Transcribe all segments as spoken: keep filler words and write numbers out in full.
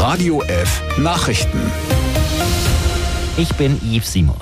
Radio F Nachrichten. Ich bin Yves Simon.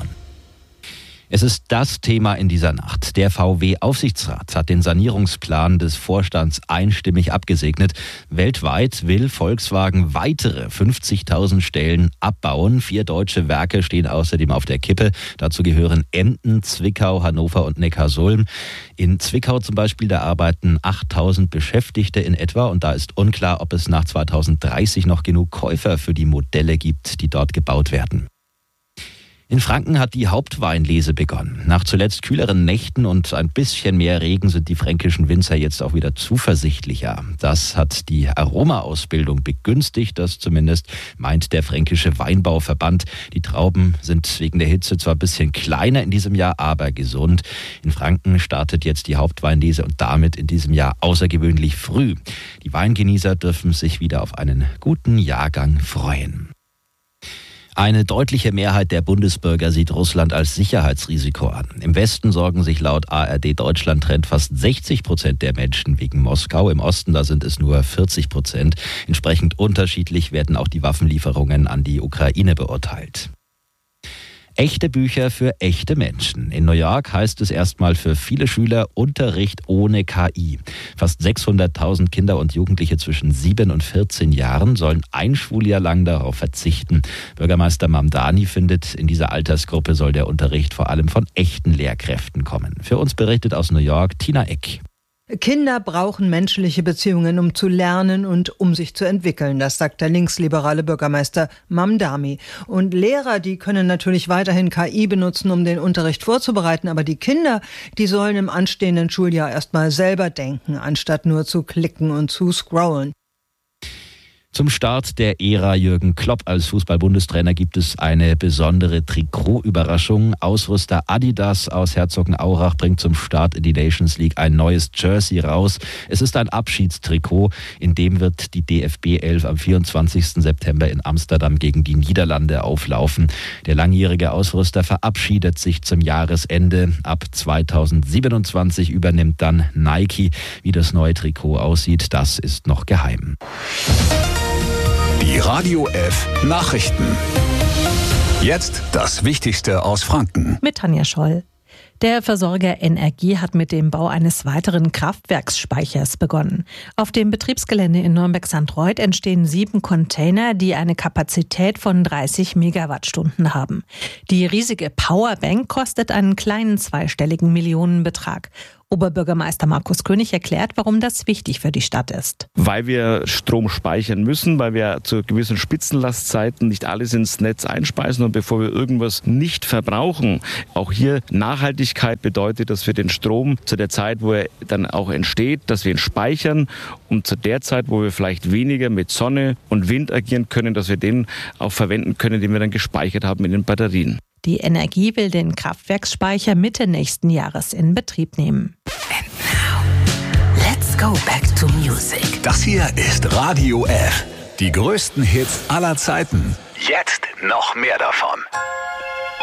Es ist das Thema in dieser Nacht. Der V W-Aufsichtsrat hat den Sanierungsplan des Vorstands einstimmig abgesegnet. Weltweit will Volkswagen weitere fünfzigtausend Stellen abbauen. Vier deutsche Werke stehen außerdem auf der Kippe. Dazu gehören Emden, Zwickau, Hannover und Neckarsulm. In Zwickau zum Beispiel, da arbeiten achttausend Beschäftigte in etwa. Und da ist unklar, ob es nach zweitausenddreißig noch genug Käufer für die Modelle gibt, die dort gebaut werden. In Franken hat die Hauptweinlese begonnen. Nach zuletzt kühleren Nächten und ein bisschen mehr Regen sind die fränkischen Winzer jetzt auch wieder zuversichtlicher. Das hat die Aromaausbildung begünstigt, das zumindest meint der Fränkische Weinbauverband. Die Trauben sind wegen der Hitze zwar ein bisschen kleiner in diesem Jahr, aber gesund. In Franken startet jetzt die Hauptweinlese und damit in diesem Jahr außergewöhnlich früh. Die Weingenießer dürfen sich wieder auf einen guten Jahrgang freuen. Eine deutliche Mehrheit der Bundesbürger sieht Russland als Sicherheitsrisiko an. Im Westen sorgen sich laut A R D Deutschland Trend fast sechzig Prozent der Menschen wegen Moskau. Im Osten, da sind es nur vierzig Prozent. Entsprechend unterschiedlich werden auch die Waffenlieferungen an die Ukraine beurteilt. Echte Bücher für echte Menschen. In New York heißt es erstmal für viele Schüler Unterricht ohne K I. Fast sechshunderttausend Kinder und Jugendliche zwischen sieben und vierzehn Jahren sollen ein Schuljahr lang darauf verzichten. Bürgermeister Mamdani findet, in dieser Altersgruppe soll der Unterricht vor allem von echten Lehrkräften kommen. Für uns berichtet aus New York Tina Eck. Kinder brauchen menschliche Beziehungen, um zu lernen und um sich zu entwickeln. Das sagt der linksliberale Bürgermeister Mamdani. Und Lehrer, die können natürlich weiterhin K I benutzen, um den Unterricht vorzubereiten. Aber die Kinder, die sollen im anstehenden Schuljahr erstmal selber denken, anstatt nur zu klicken und zu scrollen. Zum Start der Ära Jürgen Klopp als Fußball-Bundestrainer gibt es eine besondere Trikot-Überraschung. Ausrüster Adidas aus Herzogenaurach bringt zum Start in die Nations League ein neues Jersey raus. Es ist ein Abschiedstrikot, in dem wird die D F B elf am vierundzwanzigsten September in Amsterdam gegen die Niederlande auflaufen. Der langjährige Ausrüster verabschiedet sich zum Jahresende. Ab zweitausendsiebenundzwanzig übernimmt dann Nike. Wie das neue Trikot aussieht, das ist noch geheim. Die Radio F Nachrichten. Jetzt das Wichtigste aus Franken. Mit Tanja Scholl. Der Versorger N R G hat mit dem Bau eines weiteren Kraftwerksspeichers begonnen. Auf dem Betriebsgelände in Nürnberg-Sankt Reuth entstehen sieben Container, die eine Kapazität von dreißig Megawattstunden haben. Die riesige Powerbank kostet einen kleinen zweistelligen Millionenbetrag. Oberbürgermeister Markus König erklärt, warum das wichtig für die Stadt ist. Weil wir Strom speichern müssen, weil wir zu gewissen Spitzenlastzeiten nicht alles ins Netz einspeisen und bevor wir irgendwas nicht verbrauchen. Auch hier Nachhaltigkeit bedeutet, dass wir den Strom zu der Zeit, wo er dann auch entsteht, dass wir ihn speichern und zu der Zeit, wo wir vielleicht weniger mit Sonne und Wind agieren können, dass wir den auch verwenden können, den wir dann gespeichert haben in den Batterien. Die N R G will den Kraftwerksspeicher Mitte nächsten Jahres in Betrieb nehmen. And now, let's go back to music. Das hier ist Radio F. Die größten Hits aller Zeiten. Jetzt noch mehr davon.